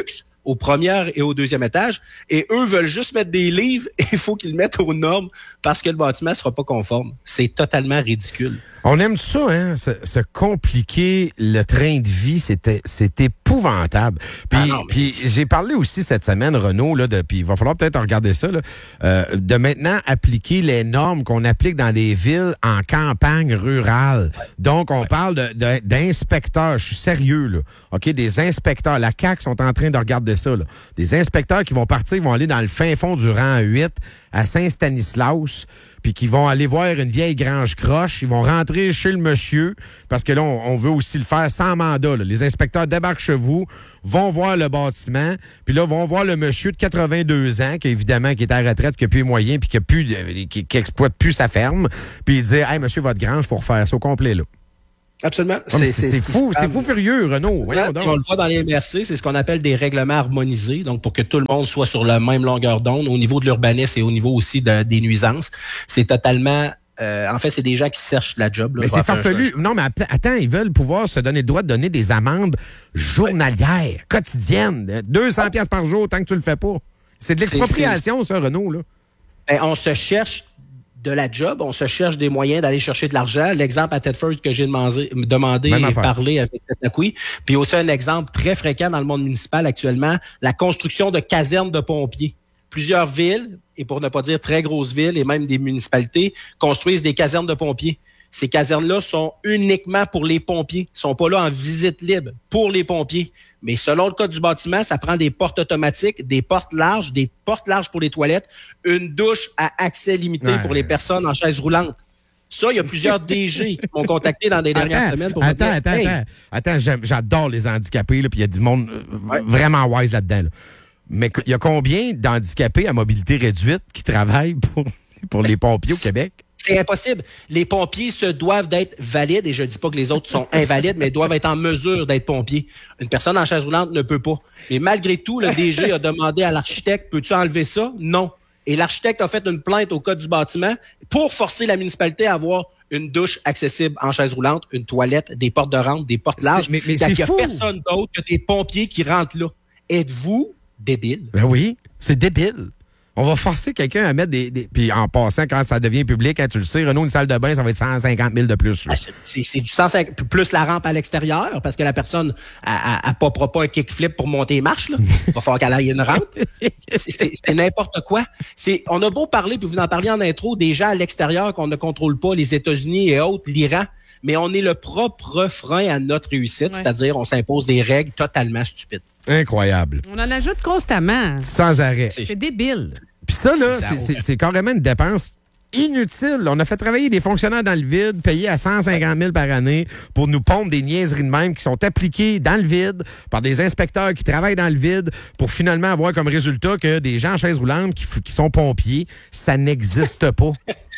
au premier et au deuxième étage, et eux veulent juste mettre des livres et il faut qu'ils le mettent aux normes parce que le bâtiment ne sera pas conforme. C'est totalement ridicule. On aime ça, hein, se, se compliquer le train de vie, c'était, c'est épouvantable. Puis, ah non, mais... puis j'ai parlé aussi cette semaine, Renaud, là, de, puis il va falloir peut-être regarder ça, là, euh, de maintenant appliquer les normes qu'on applique dans les villes en campagne rurale. Donc, on ouais. parle de, de, d'inspecteurs, je suis sérieux, là, OK, des inspecteurs. La C A Q sont en train de regarder ça, là. Des inspecteurs qui vont partir, vont aller dans le fin fond du rang huit à Saint-Stanislas, puis qui vont aller voir une vieille grange croche, ils vont rentrer chez le monsieur, parce que là, on, on veut aussi le faire sans mandat. Là. Les inspecteurs débarquent chez vous, vont voir le bâtiment, puis là, vont voir le monsieur de quatre-vingt-deux ans, qui évidemment, qui est à la retraite, qui a plus les moyens, puis qui a plus, qui, qui exploite plus sa ferme, puis il dit « Hey, monsieur, votre grange, faut refaire ça au complet, là. » Absolument. C'est, c'est, c'est, c'est fou, c'est fou furieux, Renaud. Voyons donc. On le voit dans les M R C, c'est ce qu'on appelle des règlements harmonisés, donc pour que tout le monde soit sur la même longueur d'onde au niveau de l'urbanisme et au niveau aussi de, des nuisances. C'est totalement... Euh, en fait, c'est des gens qui cherchent la job. Là, mais c'est farfelu. Non, mais attends, ils veulent pouvoir se donner le droit de donner des amendes journalières, ouais. quotidiennes, deux cents piastres par jour tant que tu le fais pas. C'est de l'expropriation, c'est, c'est... ça, Renaud, là. Ben, on se cherche de la job, on se cherche des moyens d'aller chercher de l'argent. L'exemple à Thetford que j'ai demandé, demandé et parlé avec Tetakoui. Puis aussi un exemple très fréquent dans le monde municipal actuellement, la construction de casernes de pompiers. Plusieurs villes, et pour ne pas dire très grosses villes, et même des municipalités, construisent des casernes de pompiers. Ces casernes-là sont uniquement pour les pompiers. Ils sont pas là en visite libre pour les pompiers. Mais selon le code du bâtiment, ça prend des portes automatiques, des portes larges, des portes larges pour les toilettes, une douche à accès limité ouais. pour les personnes en chaise roulante. Ça, il y a plusieurs D G qui m'ont contacté dans les dernières attends, semaines pour attends, me dire, attends, hey. attends, attends, j'adore les handicapés, puis il y a du monde ouais. vraiment wise là-dedans. Là. Mais il y a combien d'handicapés à mobilité réduite qui travaillent pour, pour les pompiers au Québec? C'est impossible. Les pompiers se doivent d'être valides, et je ne dis pas que les autres sont invalides, mais doivent être en mesure d'être pompiers. Une personne en chaise roulante ne peut pas. Et malgré tout, le D G a demandé à l'architecte, peux-tu enlever ça? Non. Et l'architecte a fait une plainte au code du bâtiment pour forcer la municipalité à avoir une douche accessible en chaise roulante, une toilette, des portes de rampe, des portes larges. Mais, mais c'est il n'y a fou. personne d'autre que des pompiers qui rentrent là. Êtes-vous débile? Ben oui, c'est débile. On va forcer quelqu'un à mettre des... des... Puis en passant, quand ça devient public, hein, tu le sais, Renaud, une salle de bain, ça va être cent cinquante mille de plus. Ah, c'est, c'est du cent cinquante plus la rampe à l'extérieur, parce que la personne ne popera pas un kickflip pour monter les marches. Là. Il va falloir qu'elle aille une rampe. C'est, c'est, c'est n'importe quoi. C'est, on a beau parler, puis vous en parliez en intro, des gens à l'extérieur qu'on ne contrôle pas, les États-Unis et autres, l'Iran, mais on est le propre frein à notre réussite, ouais. c'est-à-dire on s'impose des règles totalement stupides. Incroyable. On en ajoute constamment. Sans arrêt. C'est, c'est débile. Puis ça, là, c'est, c'est, c'est carrément une dépense inutile. On a fait travailler des fonctionnaires dans le vide, payés à cent cinquante mille par année pour nous pondre des niaiseries de même qui sont appliquées dans le vide par des inspecteurs qui travaillent dans le vide pour finalement avoir comme résultat que des gens en chaise roulante qui, qui sont pompiers, ça n'existe pas.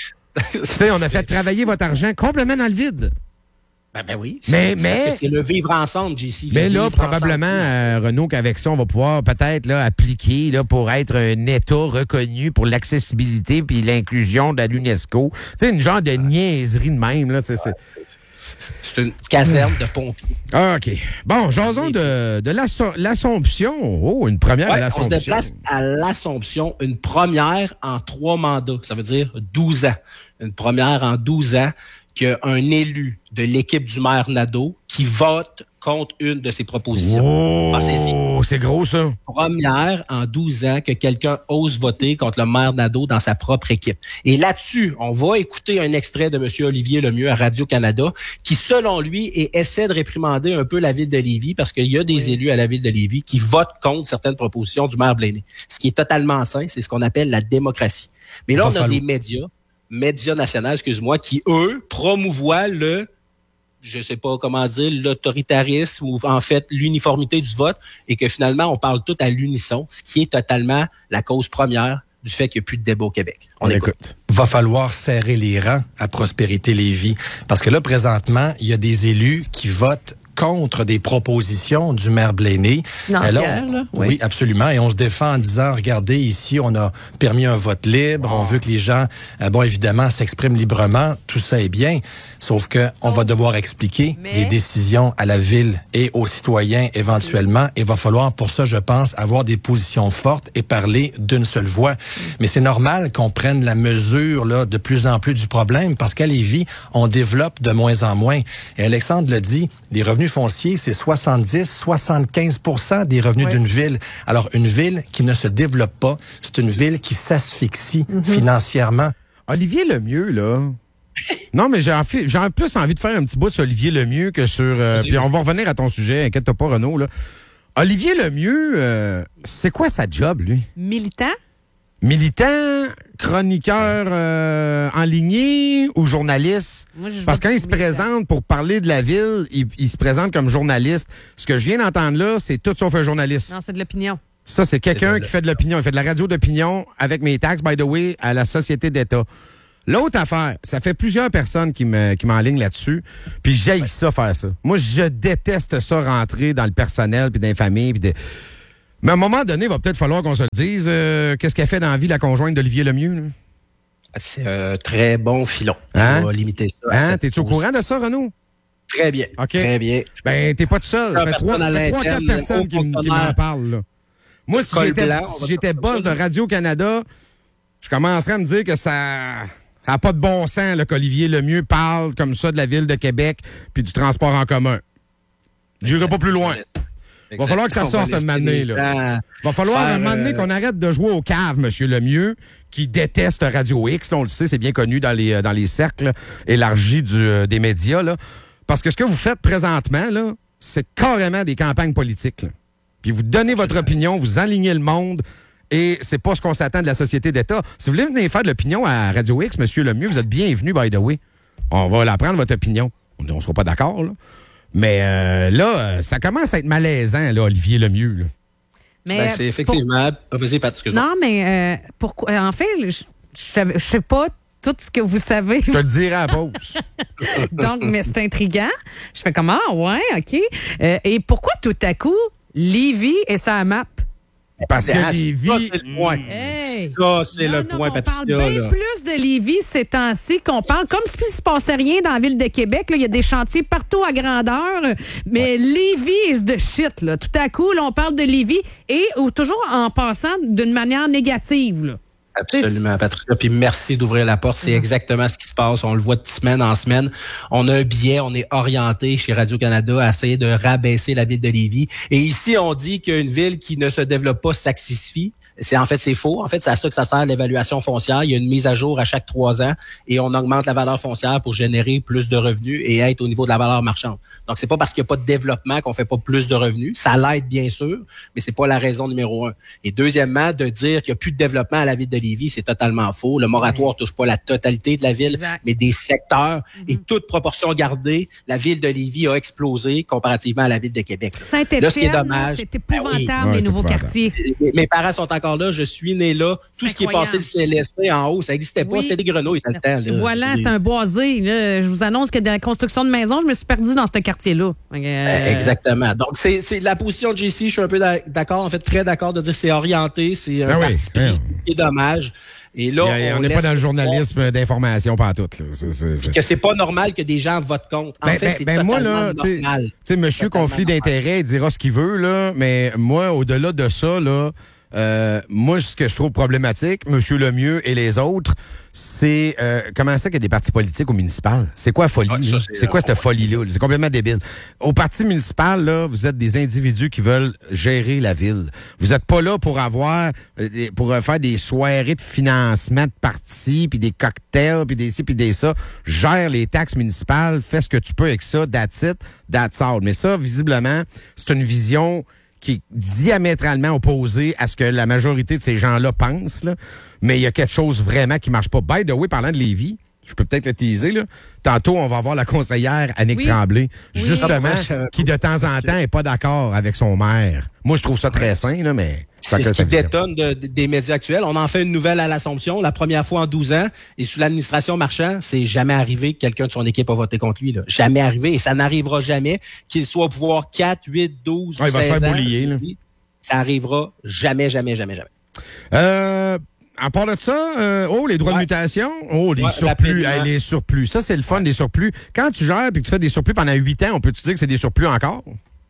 Tu sais, on a fait travailler votre argent complètement dans le vide. Ben, ben oui, c'est, mais, c'est, mais, c'est le vivre ensemble, J C. Mais là, probablement, euh, Renaud, qu'avec ça, on va pouvoir peut-être là, appliquer là, pour être un État reconnu pour l'accessibilité puis l'inclusion de l'UNESCO. Tu sais, une genre de niaiserie de même. Là, c'est, c'est... c'est une caserne de pompiers. Ah, OK. Bon, jason de, de l'Asso- l'Assomption. Oh, une première ouais, à l'Assomption. On se déplace à l'Assomption, une première en trois mandats. Ça veut dire douze ans. Une première en douze ans. Qu'il y a un élu de l'équipe du maire Nadeau qui vote contre une de ses propositions. Oh, Pensez-y. C'est gros, ça. Première en douze ans que quelqu'un ose voter contre le maire Nadeau dans sa propre équipe. Et là-dessus, on va écouter un extrait de M. Olivier Lemieux à Radio-Canada qui, selon lui, et essaie de réprimander un peu la ville de Lévis parce qu'il y a des oui. élus à la ville de Lévis qui votent contre certaines propositions du maire Blaney. Ce qui est totalement sain, c'est ce qu'on appelle la démocratie. Mais là, on a falloir. des médias médias nationaux, excuse-moi, qui, eux, promouvoient le, je sais pas comment dire, l'autoritarisme ou en fait l'uniformité du vote et que finalement, on parle tout à l'unisson, ce qui est totalement la cause première du fait qu'il n'y a plus de débat au Québec. On, on écoute. écoute. Va falloir serrer les rangs à Prospérité Lévis. Parce que là, présentement, il y a des élus qui votent contre des propositions du maire Blaney. Lancière, là, on, là, oui. oui. absolument. Et on se défend en disant, regardez, ici, on a permis un vote libre. On veut que les gens, euh, bon, évidemment, s'expriment librement. Tout ça est bien. Sauf que on va devoir expliquer Mais... les décisions à la ville et aux citoyens éventuellement. Il va falloir, pour ça, je pense, avoir des positions fortes et parler d'une seule voix. Mais c'est normal qu'on prenne la mesure là, de plus en plus du problème parce qu'à Lévis, on développe de moins en moins. Et Alexandre l'a dit, les revenus fonciers, c'est soixante-dix à soixante-quinze pour cent des revenus oui. d'une ville. Alors, une ville qui ne se développe pas, c'est une ville qui s'asphyxie mm-hmm. financièrement. Olivier Lemieux, là... Non, mais j'ai, envie, j'ai plus envie de faire un petit bout sur Olivier Lemieux que sur... Euh, puis on va revenir à ton sujet, inquiète-toi pas, Renaud. Là. Olivier Lemieux, euh, c'est quoi sa job, lui? Militant? Militant, chroniqueur euh, en ligne ou journaliste? Moi, parce que quand il se présente pour parler de la ville, il, il se présente comme journaliste. Ce que je viens d'entendre là, c'est tout sauf un journaliste. Non, c'est de l'opinion. Ça, c'est quelqu'un c'est qui fait de l'opinion. Il fait de la radio d'opinion avec mes taxes, by the way, à la Société d'État. L'autre affaire, ça fait plusieurs personnes qui, me, qui m'enlignent là-dessus, puis j'haïs ouais. ça, faire ça. Moi, je déteste ça, rentrer dans le personnel, puis dans les familles, puis de... Mais à un moment donné, il va peut-être falloir qu'on se le dise. Euh, qu'est-ce qu'elle fait dans la vie, la conjointe d'Olivier Lemieux? Là? C'est un très bon filon. Hein? On va limiter ça. Hein? T'es-tu au courant de ça, Renaud? Très bien. Okay. Très bien. Ben, t'es pas tout seul. Ça fait trois, trois quatre personnes qui, qui m'en parlent, là. Moi, si j'étais, blanc, si j'étais boss de Radio-Canada, je commencerais à me dire que ça... Ça n'a pas de bon sens là, qu'Olivier Lemieux parle comme ça de la Ville de Québec puis du transport en commun. Je n'irai pas plus loin. Il va falloir que ça sorte un moment donné. Il va falloir un moment donné qu'on arrête de jouer au cave, M. Lemieux, qui déteste Radio X. Là, on le sait, c'est bien connu dans les, dans les cercles élargis du, euh, des médias. Là. Parce que ce que vous faites présentement, là, c'est carrément des campagnes politiques. Là. Puis vous donnez votre opinion, vous alignez le monde... Et c'est pas ce qu'on s'attend de la Société d'État. Si vous voulez venir faire de l'opinion à Radio X, M. Lemieux, vous êtes bienvenu, by the way. On va la prendre, votre opinion. On ne sera pas d'accord, là. Mais euh, là, ça commence à être malaisant, là, Olivier Lemieux. Là. Mais ben, c'est effectivement... Pour... Vas-y, Pat, excuse-moi. Non, mais euh, pourquoi... En fait, je ne sais pas tout ce que vous savez. Je te le dirai à la pause. Donc, mais c'est intriguant. Je fais comment? Ouais, OK. Euh, et pourquoi tout à coup, Lévis est sa map? Parce que ah, Lévis... Ça, c'est le point. Hey. Ça, c'est non, le non, point, on Patricia. On parle bien là. plus de Lévis ces temps-ci qu'on parle comme s'il ne se passait rien dans la ville de Québec. Il y a des chantiers partout à grandeur. Mais ouais. Lévis is the shit. Là. Tout à coup, là, on parle de Lévis et ou toujours en passant d'une manière négative. Là. Absolument, Patricia. Puis merci d'ouvrir la porte. C'est exactement ce qui se passe. On le voit de semaine en semaine. On a un biais, on est orienté chez Radio-Canada à essayer de rabaisser la ville de Lévis. Et ici, on dit qu'une ville qui ne se développe pas s'axifie. C'est, en fait, c'est faux. En fait, c'est à ça que ça sert l'évaluation foncière. Il y a une mise à jour à chaque trois ans et on augmente la valeur foncière pour générer plus de revenus et être au niveau de la valeur marchande. Donc, c'est pas parce qu'il n'y a pas de développement qu'on fait pas plus de revenus. Ça l'aide, bien sûr, mais c'est pas la raison numéro un. Et deuxièmement, de dire qu'il n'y a plus de développement à la ville de Lévis, c'est totalement faux. Le moratoire touche pas la totalité de la ville, exact. Mais des secteurs. Mm-hmm. Et toute proportion gardée, la ville de Lévis a explosé comparativement à la ville de Québec. Saint-Étienne, là, ce qui est dommage, c'est épouvantable, ben oui. les ouais, nouveaux quartiers. Mes parents sont encore là, je suis né là. C'est tout ce qui est passé le C L S C en haut, ça n'existait pas. Oui. C'était des grenouilles dans le temps. Là. Voilà, c'est un boisé. Là. Je vous annonce que dans la construction de maisons, je me suis perdu dans ce quartier-là. Euh... Exactement. Donc, c'est, c'est la position de J C. Je suis un peu d'accord, en fait, très d'accord de dire que c'est orienté, c'est un ah parti oui. pris, c'est dommage. Et là, a, on n'est pas dans le journalisme d'information pantoute. Là. C'est, c'est, c'est... Que c'est pas normal que des gens votent contre. En ben, fait, ben, c'est ben totalement moi, là, normal. Tu sais, monsieur conflit d'intérêts, il dira ce qu'il veut, là, mais moi, au-delà de ça, là, Euh, moi, ce que je trouve problématique, M. Lemieux et les autres, c'est euh, comment ça qu'il y a des partis politiques au municipal? C'est quoi la folie? Ah, ça, c'est c'est quoi cette folie-là? C'est complètement débile. Au parti municipal, là, vous êtes des individus qui veulent gérer la ville. Vous n'êtes pas là pour avoir, pour faire des soirées de financement de partis, puis des cocktails, puis des ci, puis des ça. Gère les taxes municipales, fais ce que tu peux avec ça, that's it, that's all. Mais ça, visiblement, c'est une vision qui est diamétralement opposé à ce que la majorité de ces gens-là pensent. Là. Mais il y a quelque chose vraiment qui marche pas. By the way, parlant de Lévis, je peux peut-être le teaser, là. Tantôt, on va avoir la conseillère Annick oui. Tremblay, oui. justement, oui. qui de temps en temps n'est pas d'accord avec son maire. Moi, je trouve ça très sain, là, mais... C'est ce qui détonne de, de, des médias actuels. On en fait une nouvelle à l'Assomption, la première fois en douze ans, et sous l'administration Marchand, c'est jamais arrivé que quelqu'un de son équipe a voté contre lui. Là. Jamais arrivé, et ça n'arrivera jamais, qu'il soit au pouvoir quatre, huit, douze, ouais, seize ans. Il va se faire boulier, là. Ça arrivera jamais, jamais, jamais, jamais. Euh... À part de ça, euh, oh, les droits ouais. de mutation, oh, les ouais, surplus, hey, les surplus. Ça, c'est le fun, des surplus. Quand tu gères et que tu fais des surplus pendant huit ans, on peut-tu dire que c'est des surplus encore?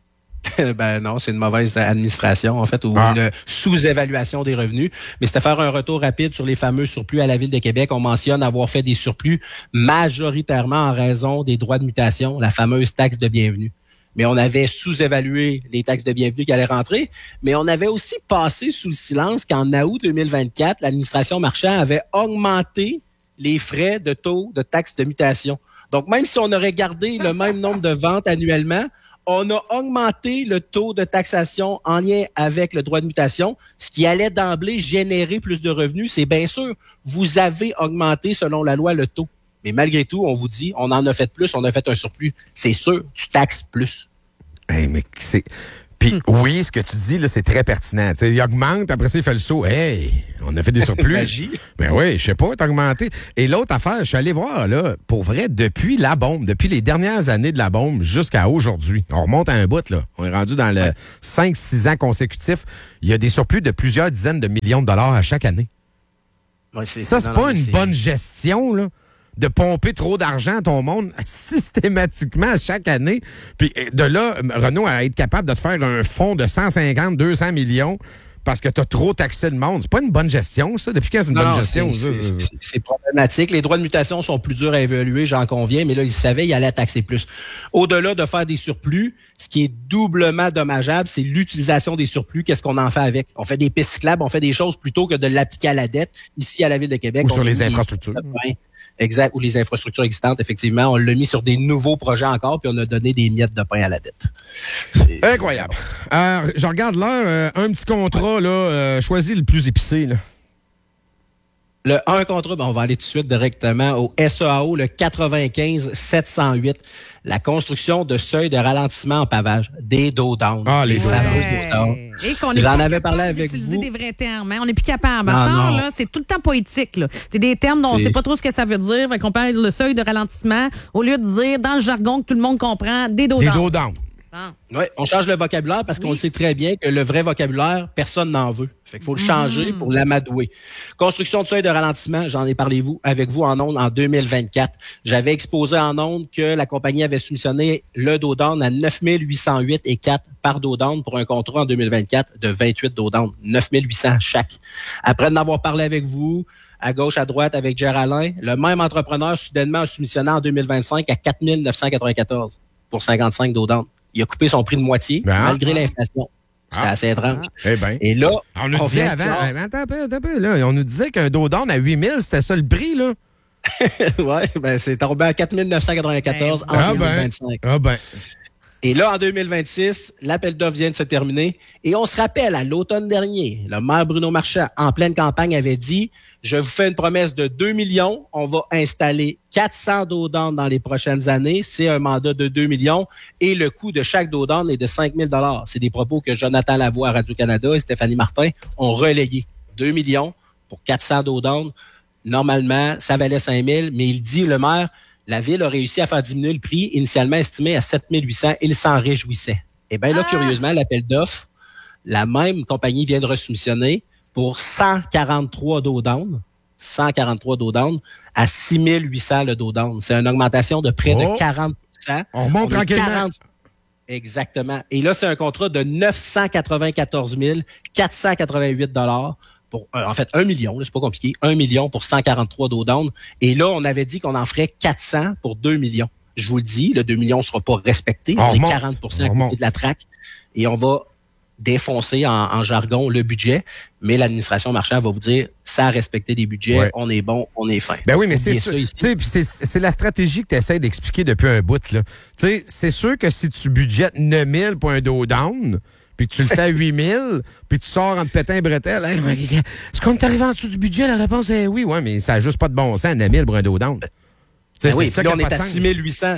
Ben non, c'est une mauvaise administration, en fait, ou ah. une sous-évaluation des revenus. Mais c'était faire un retour rapide sur les fameux surplus à la Ville de Québec. On mentionne avoir fait des surplus majoritairement en raison des droits de mutation, la fameuse taxe de bienvenue. Mais on avait sous-évalué les taxes de bienvenue qui allaient rentrer, mais on avait aussi passé sous le silence qu'en août deux mille vingt-quatre, l'administration Marchand avait augmenté les frais de taux de taxes de mutation. Donc, même si on aurait gardé le même nombre de ventes annuellement, on a augmenté le taux de taxation en lien avec le droit de mutation, ce qui allait d'emblée générer plus de revenus. C'est bien sûr, vous avez augmenté selon la loi le taux. Mais malgré tout, on vous dit, on en a fait plus, on a fait un surplus. C'est sûr, tu taxes plus. Hey, mais c'est... Puis hum. oui, ce que tu dis, là, c'est très pertinent. T'sais, il augmente, après ça, il fait le saut. Hey, on a fait des surplus. Magie. Ben oui, je sais pas, t'as augmenté. Et l'autre affaire, je suis allé voir, là, pour vrai, depuis la bombe, depuis les dernières années de la bombe jusqu'à aujourd'hui, on remonte à un bout, là. On est rendu dans le ouais. cinq six ans consécutifs. Il y a des surplus de plusieurs dizaines de millions de dollars à chaque année. Ouais, c'est, ça, c'est non, pas non, une c'est... bonne gestion, là, de pomper trop d'argent à ton monde systématiquement à chaque année. Puis de là, Renault à être capable de te faire un fonds de cent cinquante, deux cents millions parce que tu as trop taxé le monde. C'est pas une bonne gestion, ça? Depuis quand c'est une non, bonne non, gestion? C'est, c'est, c'est, c'est problématique. Les droits de mutation sont plus durs à évaluer, j'en conviens, mais là, ils savaient qu'ils allaient taxer plus. Au-delà de faire des surplus, ce qui est doublement dommageable, c'est l'utilisation des surplus. Qu'est-ce qu'on en fait avec? On fait des pistes cyclables, on fait des choses plutôt que de l'appliquer à la dette. Ici, à la Ville de Québec. Ou sur les infrastructures. Des... Exact, ou les infrastructures existantes, effectivement. On l'a mis sur des nouveaux projets encore, puis on a donné des miettes de pain à la dette. C'est... Incroyable. Euh, je regarde l'heure, euh, un petit contrat, là, euh, choisis le plus épicé, là. Le un contrat, ben on va aller tout de suite directement au S E A O, le quatre-vingt-quinze sept cent huit. La construction de seuils de ralentissement en pavage, des dos down. Ah, les fameux ouais. dos down. Et qu'on est J'en avais parlé avec d'utiliser vous. des vrais termes. Hein? On n'est plus capable. À ce temps-là, c'est tout le temps poétique. Là. C'est des termes dont c'est... on ne sait pas trop ce que ça veut dire. Fait qu'on parle de seuil de ralentissement au lieu de dire dans le jargon que tout le monde comprend, des dos down. Des dos down. Ah. Oui, on change le vocabulaire parce oui. qu'on sait très bien que le vrai vocabulaire, personne n'en veut. Fait qu'il faut le changer mmh. pour l'amadouer. Construction de seuil de ralentissement, j'en ai parlé vous, avec vous en ondes en deux mille vingt-quatre. J'avais exposé en ondes que la compagnie avait soumissionné le dos down à neuf mille huit cent huit et quatre par dos down pour un contrat en deux mille vingt-quatre de vingt-huit dos down. neuf mille huit cents chaque. Après d'en parlé avec vous, à gauche, à droite, avec Géraldin, le même entrepreneur soudainement a soumissionné en deux mille vingt-cinq à quatre mille neuf cent quatre-vingt-quatorze pour cinquante-cinq dos down. Il a coupé son prix de moitié, ben, malgré ah, l'inflation. C'était ah, assez étrange. Eh ben. Et là, on nous on disait avant, eh, attends un peu, attends un peu, là, on nous disait qu'un dos down à huit mille, c'était ça le prix, là. Oui, ben, c'est tombé à quatre mille neuf cent quatre-vingt-quatorze ben, en ah deux mille vingt-cinq. Ben, ah ben. Et là, en deux mille vingt-six, l'appel d'offres vient de se terminer. Et on se rappelle, à l'automne dernier, le maire Bruno Marchand, en pleine campagne, avait dit « Je vous fais une promesse de deux millions. On va installer quatre cents dos down dans les prochaines années. C'est un mandat de deux millions. Et le coût de chaque dos down est de cinq mille dollars. » C'est des propos que Jonathan Lavoie à Radio-Canada et Stéphanie Martin ont relayés. deux millions pour quatre cents dos down. Normalement, ça valait cinq mille, mais il dit, le maire, la Ville a réussi à faire diminuer le prix, initialement estimé à sept mille huit cents. Il s'en réjouissait. Et bien là, ah! curieusement, l'appel d'offres, la même compagnie vient de resoumissionner pour cent quarante-trois dos down. cent quarante-trois dos down à six mille huit cents le dos down. C'est une augmentation de près oh! de quarante pour cent. On remonte tranquillement. quarante... Exactement. Et là, c'est un contrat de neuf cent quatre-vingt-quatorze mille quatre cent quatre-vingt-huit dollars. Pour, euh, en fait, un million, là, c'est pas compliqué, un million pour cent quarante-trois dos down. Et là, on avait dit qu'on en ferait quatre cents pour deux millions. Je vous le dis, le deux millions ne sera pas respecté. On, on est quarante pour cent à côté de la traque. Et on va défoncer en, en jargon le budget. Mais l'administration Marchand va vous dire, ça a respecté des budgets, ouais. on est bon, on est fin. Ben oui, mais c'est, ça, c'est, c'est, c'est la stratégie que tu essaies d'expliquer depuis un bout, là. T'sais, c'est sûr que si tu budgètes neuf mille pour un dos down, puis tu le fais à huit mille, puis tu sors en te pétant un bretelle. Hey, est-ce qu'on est arrivé en dessous du budget? La réponse est oui. Oui, mais ça n'a juste pas de bon sens, neuf mille pour un dos down. Ben oui, puis là, on est à six mille huit cents.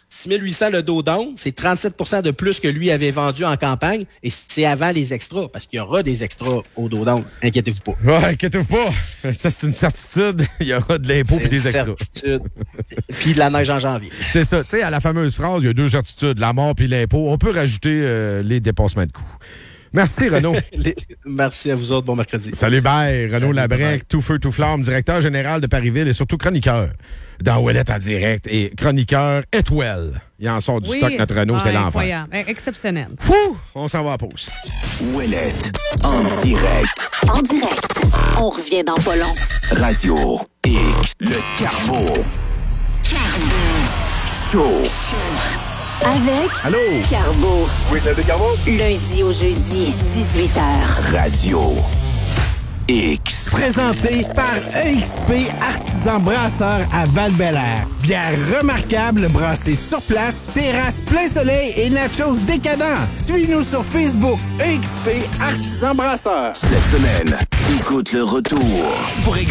six mille huit cents le dos d'onde, c'est trente-sept pour cent de plus que lui avait vendu en campagne, et c'est avant les extras, parce qu'il y aura des extras au dos d'onde. Inquiétez-vous pas. Ouais, inquiétez-vous pas. Ça, c'est une certitude. Il y aura de l'impôt et des extras. Certitude. Puis de la neige en janvier. C'est ça. Tu sais, à la fameuse phrase, il y a deux certitudes, la mort puis l'impôt. On peut rajouter euh, les dépassements de coûts. Merci, Renaud. Les... Merci à vous autres. Bon mercredi. Salut, bye. Renaud Labrec, tout feu, tout flamme, directeur général de Parisville et surtout chroniqueur dans Ouellette en direct et chroniqueur Etwell. Il en sort du oui. stock, notre Renaud, ah, c'est l'enfer. Incroyable. Exceptionnel. Fou! On s'en va à pause. Ouellette en direct. En direct. On revient dans pas long. Radio X, le Carbo. Carbo. Show. Avec Allô? Carbo. Oui, c'est le Carbo. Lundi au jeudi, dix-huit heures. Radio X. Présenté par E X P Artisan Brasseur à Val-Bélair. Bière remarquable brassée sur place, terrasse plein soleil et nachos décadents. Suis-nous sur Facebook, E X P Artisan Brasseur. Cette semaine, écoute le retour.